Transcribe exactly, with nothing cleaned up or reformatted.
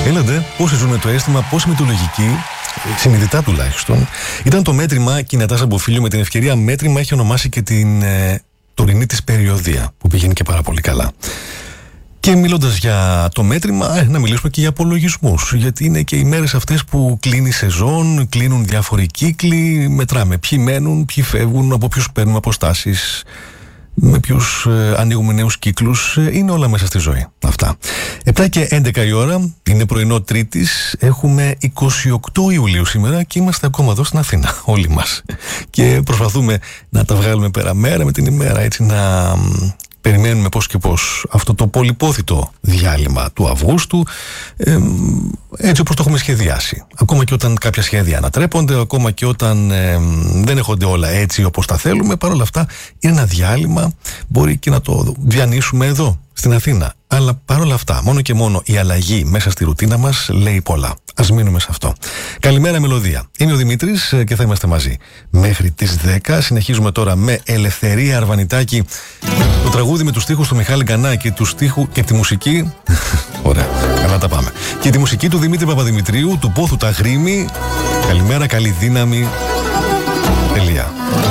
Έλατε, πόσοι ζουν με το αίσθημα, πόσοι μυθολογικοί, συνειδητά τουλάχιστον, ήταν το μέτρημα και η Νατάσα Μποφίλιο με την ευκαιρία μέτρημα έχει ονομάσει και την ε, τωρινή της περιοδία που πηγαίνει και πάρα πολύ καλά. Και μιλώντας για το μέτρημα, ε, να μιλήσουμε και για απολογισμούς. Γιατί είναι και οι μέρες αυτές που κλείνει η σεζόν, κλείνουν διάφοροι κύκλοι, μετράμε ποιοι μένουν, ποιοι φεύγουν, από ποιους παίρνουμε αποστάσεις, με ποιους ε, ανοίγουμε νέους κύκλους. Ε, είναι όλα μέσα στη ζωή αυτά. επτά και έντεκα η ώρα, είναι πρωινό Τρίτης, έχουμε είκοσι οκτώ Ιουλίου σήμερα και είμαστε ακόμα εδώ στην Αθήνα, όλοι μας. Και προσπαθούμε να τα βγάλουμε πέρα μέρα με την ημέρα, έτσι να περιμένουμε πώς και πώς αυτό το πολυπόθητο διάλειμμα του Αυγούστου, ε, έτσι όπως το έχουμε σχεδιάσει. Ακόμα και όταν κάποια σχέδια ανατρέπονται, ακόμα και όταν ε, δεν έχονται όλα έτσι όπως τα θέλουμε, παρόλα αυτά είναι ένα διάλειμμα, μπορεί και να το διανύσουμε εδώ στην Αθήνα. Αλλά παρόλα αυτά, μόνο και μόνο η αλλαγή μέσα στη ρουτίνα μας λέει πολλά. Ας μείνουμε σε αυτό. Καλημέρα, Μελωδία. Είμαι ο Δημήτρης και θα είμαστε μαζί μέχρι τις δέκα. Συνεχίζουμε τώρα με Ελευθερία Αρβανιτάκη, το τραγούδι με τους στίχους του Μιχάλη Γκανά και, του στίχου, και τη μουσική. Ωραία, καλά τα πάμε. Και τη μουσική του Δημήτρη Παπαδημητρίου, του Πόθου τα Γρήμη. Καλημέρα, καλή δύναμη. Τελεία.